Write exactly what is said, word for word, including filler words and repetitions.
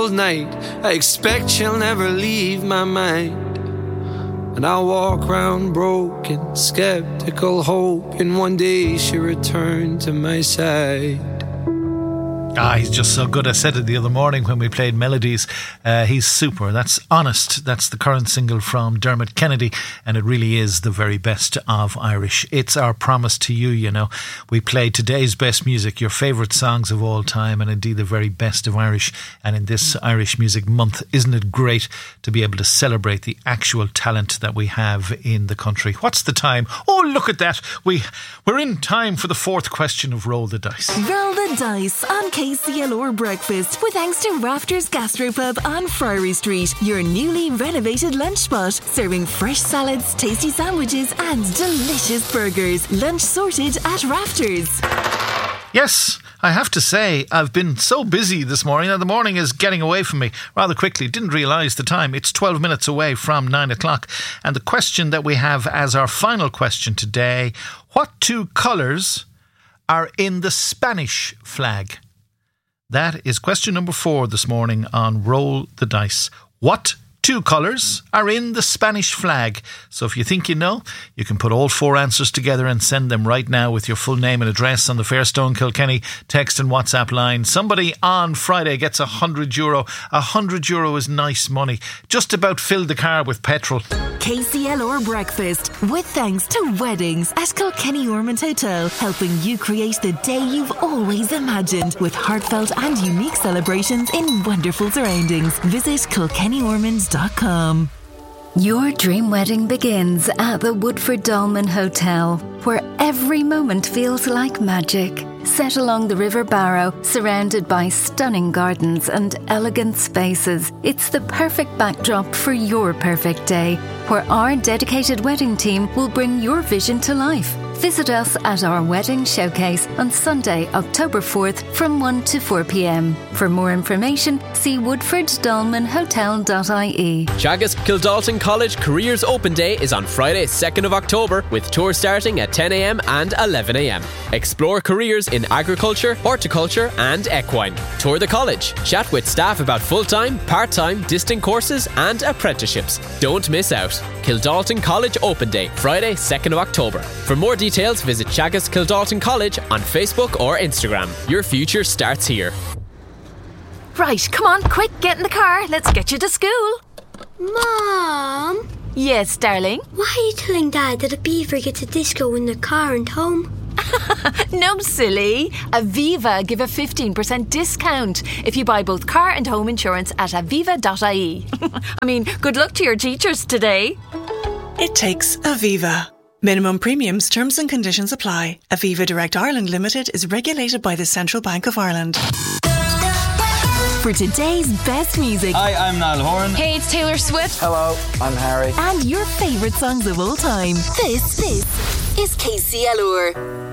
cold night. I expect she'll never leave my mind. And I'll walk round broken, skeptical, hoping one day she'll return to my side. Ah, he's just so good. I said it the other morning when we played Melodies. Uh, he's super. That's Honest. That's the current single from Dermot Kennedy, and it really is the very best of Irish. It's our promise to you, you know. We play today's best music, your favourite songs of all time, and indeed the very best of Irish. And in this Irish Music Month, isn't it great to be able to celebrate the actual talent that we have in the country? What's the time? Oh, look at that. We, we're in time for the fourth question of Roll the Dice. Roll the Dice on K C L R Breakfast with thanks to Rafters Gastropub on Friary Street, your newly renovated lunch spot, serving fresh salads, tasty sandwiches and delicious burgers. Lunch sorted at Rafters. Yes, I have to say, I've been so busy this morning that the morning is getting away from me rather quickly. Didn't realise the time. It's twelve minutes away from nine o'clock. And the question that we have as our final question today, what two colours are in the Spanish flag? That is question number four this morning on Roll the Dice. What two colours are in the Spanish flag? So if you think you know, you can put all four answers together and send them right now with your full name and address on the Fairstone Kilkenny text and WhatsApp line. Somebody on Friday gets a hundred euro. A hundred euro is nice money. Just about filled the car with petrol. K C L R Breakfast with thanks to Weddings at Kilkenny Ormond Hotel, helping you create the day you've always imagined with heartfelt and unique celebrations in wonderful surroundings. Visit kilkenny ormond dot com. Your dream wedding begins at the Woodford Dolmen Hotel, where every moment feels like magic. Set along the River Barrow, surrounded by stunning gardens and elegant spaces, it's the perfect backdrop for your perfect day, where our dedicated wedding team will bring your vision to life. Visit us at our wedding showcase on Sunday, October fourth from one to four p.m. For more information, see woodford dolmen hotel dot I E. Teagasc Kildalton College Careers Open Day is on Friday, second of October, with tours starting at ten a.m. and eleven a.m. Explore careers in agriculture, horticulture and equine. Tour the college. Chat with staff about full-time, part-time, distant courses and apprenticeships. Don't miss out. Kildalton College Open Day, Friday, second of October. For more details, visit Teagasc Kildalton College on Facebook or Instagram. Your future starts here. Right, come on, quick, get in the car. Let's get you to school. Mom? Yes, darling? Why are you telling Dad that a beaver gets a disco in the car and home? No, silly. Aviva give a fifteen percent discount if you buy both car and home insurance at aviva dot I E. I mean, good luck to your teachers today. It takes Aviva. Minimum premiums, terms and conditions apply. Aviva Direct Ireland Limited is regulated by the Central Bank of Ireland. For today's best music. Hi, I'm Niall Horan. Hey, it's Taylor Swift. Hello, I'm Harry. And your favourite songs of all time. This, this is K C L R.